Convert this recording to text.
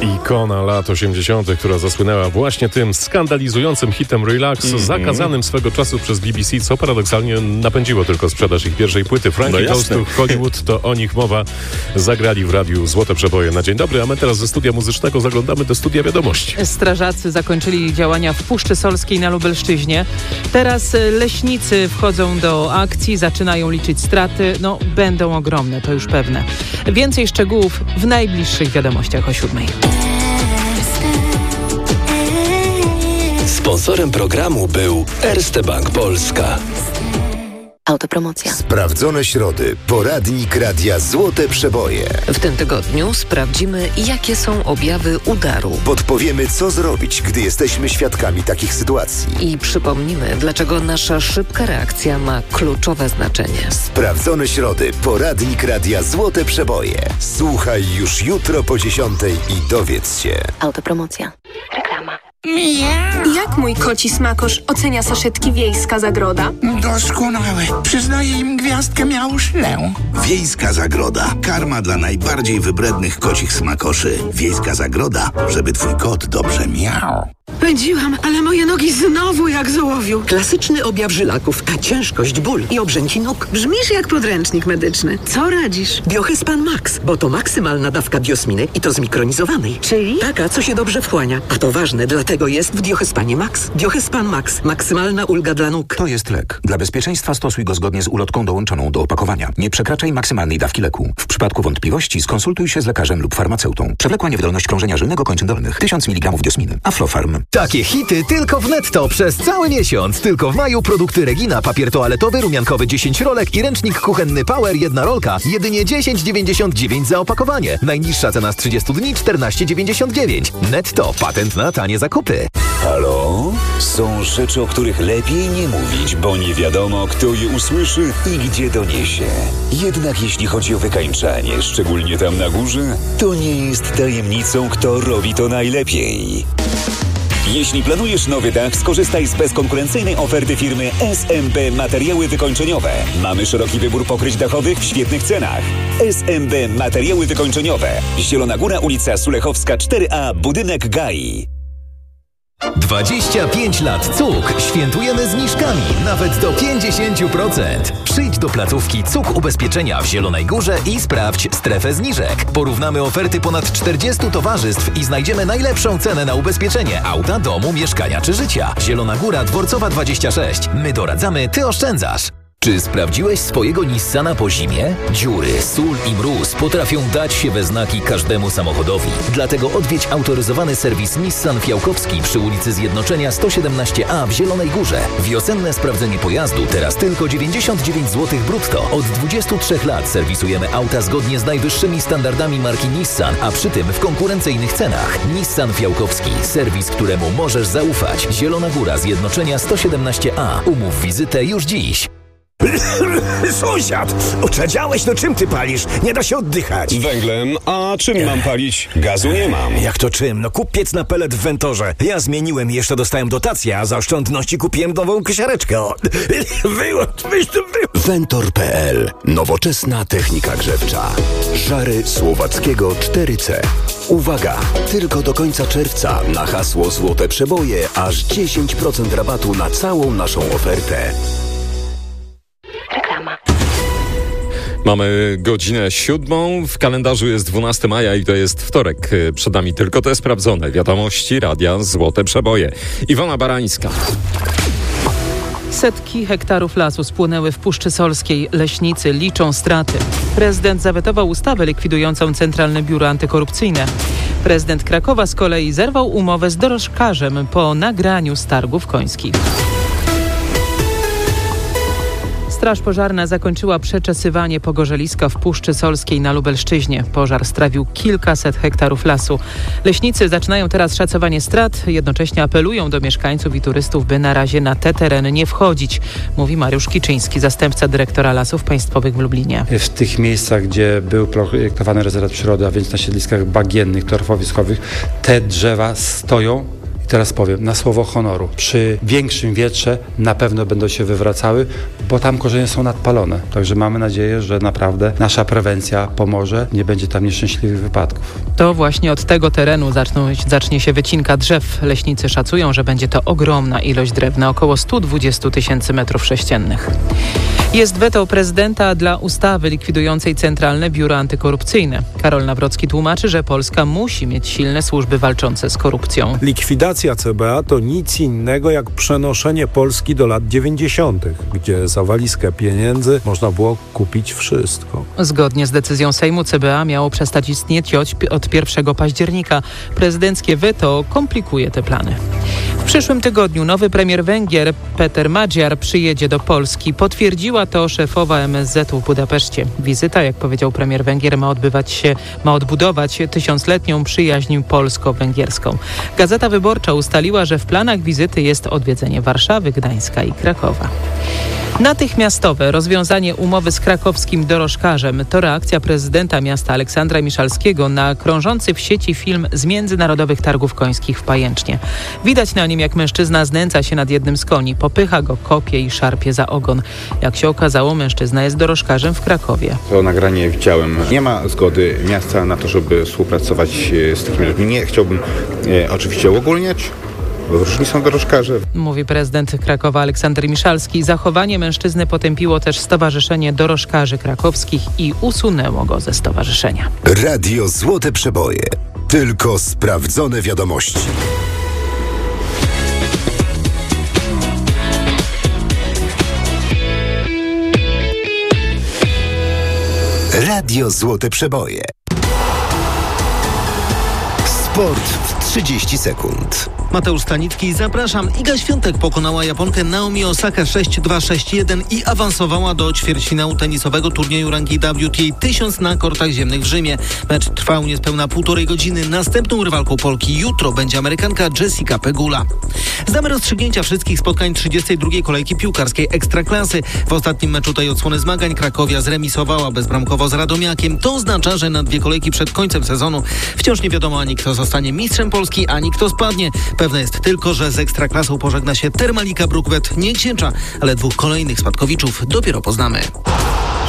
Ikona lat 80., która zasłynęła właśnie tym skandalizującym hitem Relax, zakazanym swego czasu przez BBC, co paradoksalnie napędziło tylko sprzedaż ich pierwszej płyty. Frankie Goes to Hollywood, to o nich mowa. Zagrali w radiu Złote Przeboje na dzień dobry, a my teraz ze studia muzycznego zaglądamy do studia wiadomości. Strażacy zakończyli działania w Puszczy Solskiej na Lubelszczyźnie. Teraz leśnicy wchodzą do akcji, zaczynają liczyć straty. No, będą ogromne, to już pewne. Więcej szczegółów w najbliższych wiadomościach o 7:00. Sponsorem programu był Erste Bank Polska. Autopromocja. Sprawdzone środy. Poradnik Radia Złote Przeboje. W tym tygodniu sprawdzimy, jakie są objawy udaru. Podpowiemy, co zrobić, gdy jesteśmy świadkami takich sytuacji. I przypomnimy, dlaczego nasza szybka reakcja ma kluczowe znaczenie. Sprawdzone środy. Poradnik Radia Złote Przeboje. Słuchaj już jutro po 10:00 i dowiedz się. Autopromocja. Reklama. Jak mój koci smakosz ocenia saszetki Wiejska Zagroda? Doskonałe. Przyznaję im gwiazdkę miałuszlę. Wiejska Zagroda. Karma dla najbardziej wybrednych kocich smakoszy. Wiejska Zagroda, żeby twój kot dobrze miał. Pędziłam, ale moje nogi znowu jak z ołowiu. Klasyczny objaw żylaków, a ciężkość, ból i obrzęki nóg. Brzmisz jak podręcznik medyczny. Co radzisz? Biohespan Max, bo to maksymalna dawka biosminy i to zmikronizowanej. Czyli? Taka, co się dobrze wchłania. A to ważne, dlatego jest w Biohespanie Max. Biohespan Max. Maksymalna ulga dla nóg. To jest lek. Dla bezpieczeństwa stosuj go zgodnie z ulotką dołączoną do opakowania. Nie przekraczaj maksymalnej dawki leku. W przypadku wątpliwości skonsultuj się z lekarzem lub farmaceutą. Przewlekła niewydolność krążenia żylnego kończyn dolnych. 1000 mg biosminy. Aflofarm. Takie hity tylko w Netto przez cały miesiąc. Tylko w maju produkty Regina, papier toaletowy, rumiankowy 10 rolek i ręcznik kuchenny Power 1 rolka. Jedynie 10,99 za opakowanie. Najniższa cena z 30 dni 14,99. Netto. Patent na tanie zakupy. Halo? Są rzeczy, o których lepiej nie mówić, bo nie wiadomo, kto je usłyszy i gdzie doniesie. Jednak jeśli chodzi o wykańczanie, szczególnie tam na górze, to nie jest tajemnicą, kto robi to najlepiej. Jeśli planujesz nowy dach, skorzystaj z bezkonkurencyjnej oferty firmy SMB Materiały Wykończeniowe. Mamy szeroki wybór pokryć dachowych w świetnych cenach. SMB Materiały Wykończeniowe. Zielona Góra, ulica Sulechowska 4A, budynek GAI. 25 lat CUK. Świętujemy zniżkami, nawet do 50%. Przyjdź do placówki CUK Ubezpieczenia w Zielonej Górze i sprawdź strefę zniżek. Porównamy oferty ponad 40 towarzystw i znajdziemy najlepszą cenę na ubezpieczenie auta, domu, mieszkania czy życia. Zielona Góra, Dworcowa 26. My doradzamy, ty oszczędzasz. Czy sprawdziłeś swojego Nissana po zimie? Dziury, sól i mróz potrafią dać się we znaki każdemu samochodowi. Dlatego odwiedź autoryzowany serwis Nissan Fiałkowski przy ulicy Zjednoczenia 117A w Zielonej Górze. Wiosenne sprawdzenie pojazdu teraz tylko 99 zł brutto. Od 23 lat serwisujemy auta zgodnie z najwyższymi standardami marki Nissan, a przy tym w konkurencyjnych cenach. Nissan Fiałkowski. Serwis, któremu możesz zaufać. Zielona Góra, Zjednoczenia 117A. Umów wizytę już dziś. Sąsiad! Oczadziałeś, no czym ty palisz? Nie da się oddychać. Węglem, a czym mam palić? Gazu nie mam. Jak to czym? No kup piec na pelet w Wentorze. Ja zmieniłem i jeszcze dostałem dotację, a za oszczędności kupiłem nową kosiareczkę. Wyłącz to. Ventor.pl. Nowoczesna technika grzewcza. Szary Słowackiego 4C. Uwaga! Tylko do końca czerwca na hasło Złote Przeboje aż 10% rabatu na całą naszą ofertę. Reklama. Mamy godzinę 7, w kalendarzu jest 12 maja i to jest wtorek. Przed nami tylko te sprawdzone wiadomości Radia Złote Przeboje. Iwona Barańska. Setki hektarów lasu spłonęły w Puszczy Solskiej. Leśnicy liczą straty. Prezydent zawetował ustawę likwidującą Centralne Biuro Antykorupcyjne. Prezydent Krakowa z kolei zerwał umowę z dorożkarzem po nagraniu z targów końskich. Straż pożarna zakończyła przeczesywanie pogorzeliska w Puszczy Solskiej na Lubelszczyźnie. Pożar strawił kilkaset hektarów lasu. Leśnicy zaczynają teraz szacowanie strat, jednocześnie apelują do mieszkańców i turystów, by na razie na te tereny nie wchodzić, mówi Mariusz Kiczyński, zastępca dyrektora Lasów Państwowych w Lublinie. W tych miejscach, gdzie był projektowany rezerwat przyrody, a więc na siedliskach bagiennych, torfowiskowych, te drzewa stoją. teraz powiem, na słowo honoru, przy większym wietrze na pewno będą się wywracały, bo tam korzenie są nadpalone. Także mamy nadzieję, że naprawdę nasza prewencja pomoże, nie będzie tam nieszczęśliwych wypadków. To właśnie od tego terenu zacznie się wycinka drzew. Leśnicy szacują, że będzie to ogromna ilość drewna, około 120 000 metrów sześciennych. Jest weto prezydenta dla ustawy likwidującej Centralne Biuro Antykorupcyjne. Karol Nawrocki tłumaczy, że Polska musi mieć silne służby walczące z korupcją. Likwidacja CBA to nic innego jak przenoszenie Polski do lat 90., gdzie za walizkę pieniędzy można było kupić wszystko. Zgodnie z decyzją Sejmu CBA miało przestać istnieć od 1 października. Prezydenckie weto komplikuje te plany. W przyszłym tygodniu nowy premier Węgier Peter Magyar przyjedzie do Polski. Potwierdziła to szefowa MSZ-u w Budapeszcie. Wizyta, jak powiedział premier Węgier, ma odbudować tysiącletnią przyjaźń polsko-węgierską. Gazeta Wyborcza ustaliła, że w planach wizyty jest odwiedzenie Warszawy, Gdańska i Krakowa. Natychmiastowe rozwiązanie umowy z krakowskim dorożkarzem to reakcja prezydenta miasta Aleksandra Miszalskiego na krążący w sieci film z Międzynarodowych Targów Końskich w Pajęcznie. Widać na nim, jak mężczyzna znęca się nad jednym z koni, popycha go, kopie i szarpie za ogon. Jak się okazało, mężczyzna jest dorożkarzem w Krakowie. To nagranie widziałem. Nie ma zgody miasta na to, żeby współpracować z takimi ludźmi. Nie chciałbym oczywiście uogólniać. Różni są dorożkarze. Mówi prezydent Krakowa Aleksander Miszalski. Zachowanie mężczyzny potępiło też Stowarzyszenie Dorożkarzy Krakowskich i usunęło go ze stowarzyszenia. Radio Złote Przeboje. Tylko sprawdzone wiadomości. Radio Złote Przeboje. Sport w 30 sekund. Mateusz Stanicki, zapraszam. Iga Świątek pokonała Japonkę Naomi Osaka 6-2, 6-1 i awansowała do ćwierćfinału tenisowego turnieju rangi WTA 1000 na kortach ziemnych w Rzymie. Mecz trwał niespełna 1,5 godziny. Następną rywalką Polki jutro będzie Amerykanka Jessica Pegula. Znamy rozstrzygnięcia wszystkich spotkań 32. kolejki piłkarskiej Ekstraklasy. W ostatnim meczu tej odsłony zmagań Krakowia zremisowała bezbramkowo z Radomiakiem. To oznacza, że na 2 kolejki przed końcem sezonu wciąż nie wiadomo ani kto zostanie mistrzem Polski, ani kto spadnie. Pewne jest tylko, że z Ekstraklasą pożegna się Termalika Brukvet, nie Księcza, ale 2 kolejnych spadkowiczów dopiero poznamy.